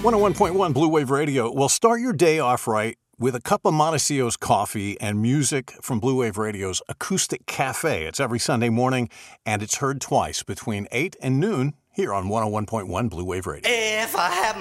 101.1 Blue Wave Radio. Well, start your day off right with a cup of Montecito's coffee and music from Blue Wave Radio's Acoustic Cafe. It's every Sunday morning, and it's heard twice between 8 and noon here on 101.1 Blue Wave Radio. If I have